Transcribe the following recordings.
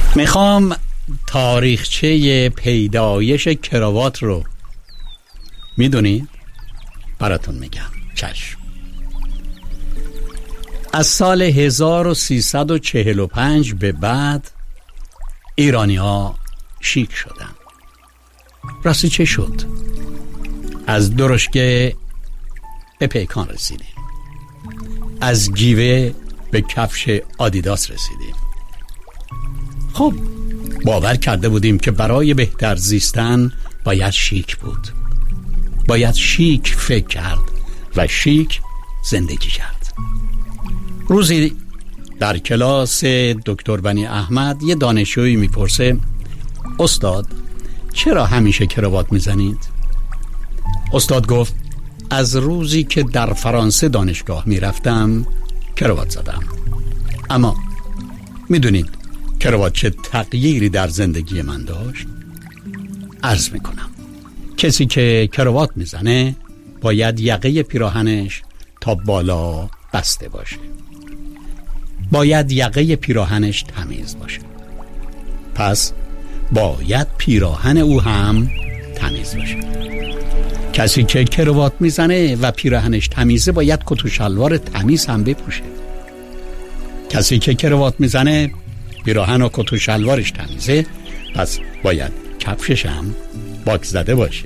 میخوام تاریخچه پیدایش کراوات رو میدونی؟ براتون میگم. چشم. از سال 1345 به بعد ایرانی ها شیک شدن. راستی چه شد؟ از درشکه به پیکان رسیدیم، از گیوه به کفش آدیداس رسیدیم. خب باور کرده بودیم که برای بهتر زیستن باید شیک بود، باید شیک فکر کرد و شیک زندگی کرد. روزی در کلاس دکتر بنی احمد یه دانشجویی میپرسه استاد چرا همیشه کراوات میزنید؟ استاد گفت از روزی که در فرانسه دانشگاه میرفتم کراوات زدم. اما میدونید کراوات چه تغییری در زندگی من داشت؟ عرض میکنم کسی که کراوات میزنه باید یقه پیراهنش تا بالا بسته باشه، باید یقه پیراهنش تمیز باشه، پس باید پیراهن او هم تمیز باشه. کسی که کراوات میزنه و پیراهنش تمیزه باید کت و شلوار تمیز هم بپوشه. کسی که کراوات میزنه پیراهن و کت و شلوارش تمیزه، پس باید کفشش هم واکس زده باشه.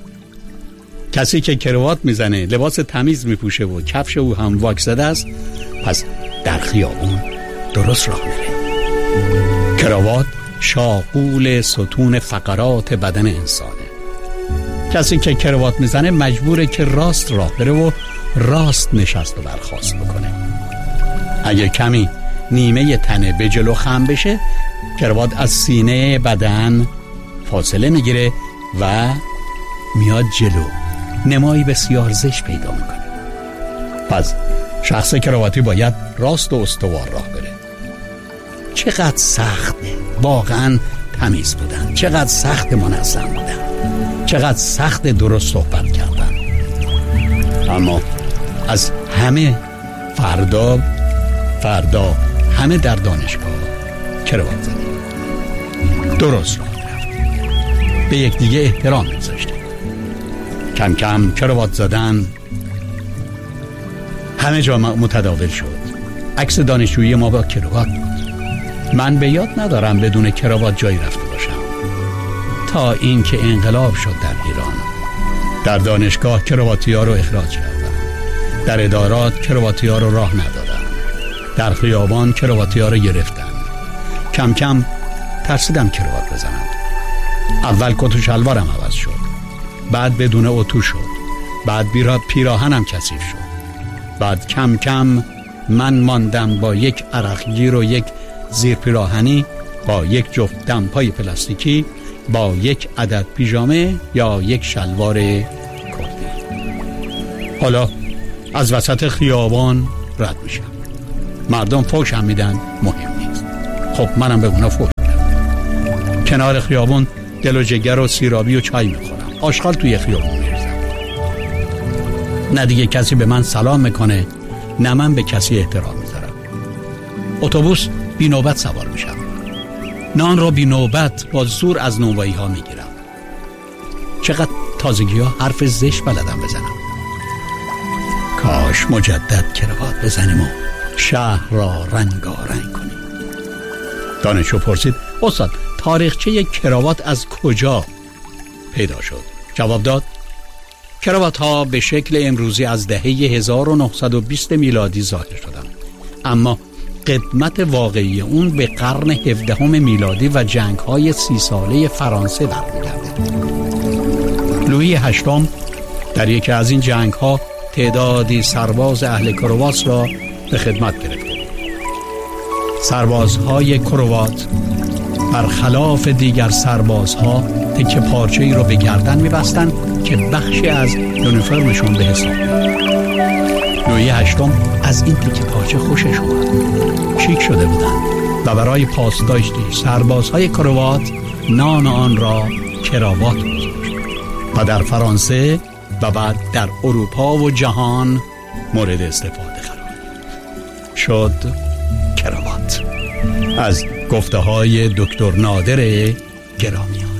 کسی که کراوات میزنه لباس تمیز میپوشه و کفش او هم واکس زده است، پس در خیابون درست راه میره. کراوات شاغول ستون فقرات بدن انسانه. کسی که کراوات میزنه مجبوره که راست راه بره و راست نشست و برخاست بکنه. اگه کمی نیمه تنه به جلو خم بشه کراوات از سینه بدن فاصله میگیره و میاد جلو، نمایی بسیار زشت پیدا میکنه. پس شخص کرواتی باید راست و استوار راه بره. چقدر سخته واقعا تمیز بودن، چقدر سخت منظم بودن، چقدر سخت درست صحبت کردن. اما از همه فردا همه در دانشگاه کراوات زدیم، درست راه میرفتیم، به یکدیگه احترام می‌گذاشتیم. کم کم کراوات زدن همه جا متداول شد. عکس دانشجویی ما با کراوات بود. من به یاد ندارم بدون کراوات جایی رفته باشم تا اینکه انقلاب شد در ایران. در دانشگاه کراواتی‌ها رو اخراج کردن، در ادارات کراواتی‌ها رو راه ندادن، در خیابان کراواتی‌ها رو گرفتن. کم کم ترسیدم کراوات بزنم. اول کت و شلوارم عوض شد، بعد بدون اتو شد، بعد پیراهنم کثیف شد، بعد کم کم من ماندم با یک عرقگیر و یک زیر پیراهنی، با یک جفت دمپای پلاستیکی، با یک عدد پیژامه یا یک شلوار کردی. حالا از وسط خیابان رد میشم، مردم فوشم میدن، مهم نیست. خب منم به اونا فوش میدم. کنار خیابان دل و جگر و سیرابی و چای میخورم، آشغال توی خیابان میریزم. نه دیگه کسی به من سلام میکنه، نه من به کسی احترام میذارم. اتوبوس بی نوبت سوار میشم، نان رو بی نوبت با زور از نونوایی ها میگیرم. چقدر تازگی ها حرف زشت بلدم بزنم. کاش مجدد کراوات بزنیم و شهر را رنگارنگ کنیم. دانشجو پرسید استاد تاریخچه کراوات از کجا پیدا شد؟ جواب داد کراوات ها به شکل امروزی از دهه 1920 میلادی ظاهر شدند، اما قدمت واقعی اون به قرن 17 میلادی و جنگ های 30 ساله فرانسه برمیگرده. لویی هشتم در یکی از این جنگ ها تعدادی سرباز اهل کراوات را به خدمت گرفته. سربازهای کراوات برخلاف دیگر سربازها تکه پارچه‌ای را به گردن می‌بستند که بخشی از یونیفرمشون به حساب می‌آمد. لویی هشتم از این تکه پارچه خوشش اومد. شیک شده بودند و برای پاسداشتی سربازهای کراوات نام آن را کراوات گذاشت و در فرانسه و بعد در اروپا و جهان مورد استفاده قرار شد. کراوات از گفته های دکتر نادر گرامیان.